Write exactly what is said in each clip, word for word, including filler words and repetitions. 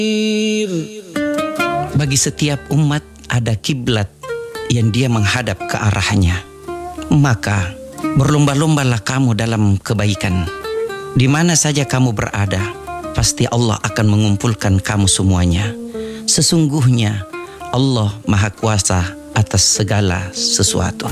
Bagi setiap umat ada kiblat yang dia menghadap ke arahnya. Maka berlomba-lombalah kamu dalam kebaikan. Di mana saja kamu berada, pasti Allah akan mengumpulkan kamu semuanya. Sesungguhnya Allah Maha Kuasa atas segala sesuatu.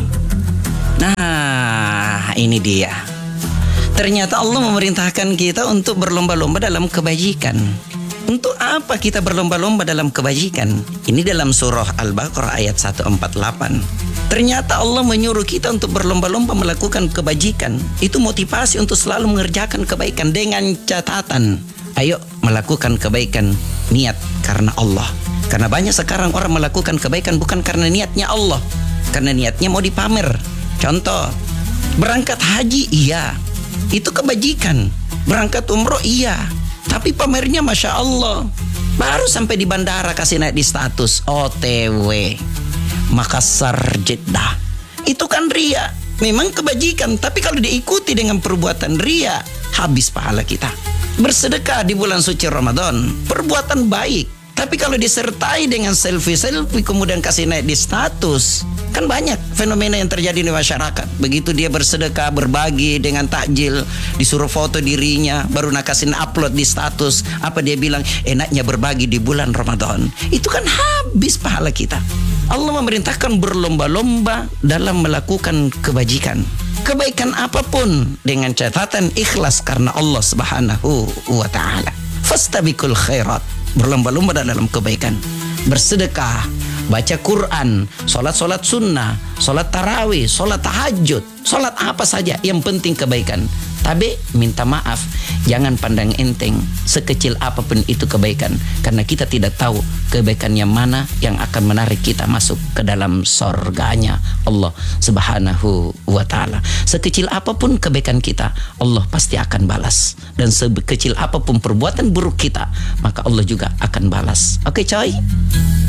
Nah, ini dia. Ternyata Allah memerintahkan kita untuk berlomba-lomba dalam kebajikan. Untuk apa kita berlomba-lomba dalam kebajikan? Ini dalam surah Al-Baqarah ayat seratus empat puluh delapan. Ternyata Allah menyuruh kita untuk berlomba-lomba melakukan kebajikan. Itu motivasi untuk selalu mengerjakan kebaikan dengan catatan. Ayo melakukan kebaikan, niat karena Allah. Karena banyak sekarang orang melakukan kebaikan bukan karena niatnya Allah, karena niatnya mau dipamer. Contoh, berangkat haji iya, itu kebajikan. Berangkat umroh iya, tapi pamernya Masya Allah. Baru sampai di bandara kasih naik di status O T W Makassar Jeddah. Itu kan ria. Memang kebajikan, tapi kalau diikuti dengan perbuatan ria, habis pahala kita. Bersedekah di bulan suci Ramadan, perbuatan baik. Tapi kalau disertai dengan selfie-selfie kemudian kasih naik di status, kan banyak fenomena yang terjadi di masyarakat. Begitu dia bersedekah, berbagi dengan takjil, disuruh foto dirinya, baru nak kasih upload di status. Apa dia bilang? Enaknya berbagi di bulan Ramadan. Itu kan habis pahala kita. Allah memerintahkan berlomba-lomba dalam melakukan kebajikan. Kebaikan apapun dengan catatan ikhlas karena Allah Subhanahu wa ta'ala. Fastabiqul khairat. Berlomba-lomba dalam kebaikan. Bersedekah, baca Quran, solat-solat sunnah, solat tarawih, solat tahajud, solat apa saja, yang penting kebaikan. Tapi minta maaf, jangan pandang enteng sekecil apapun itu kebaikan, karena kita tidak tahu kebaikan yang mana yang akan menarik kita masuk ke dalam surganya Allah Subhanahu wa ta'ala. Sekecil apapun kebaikan kita, Allah pasti akan balas. Dan sekecil apapun perbuatan buruk kita, maka Allah juga akan balas. Oke coy?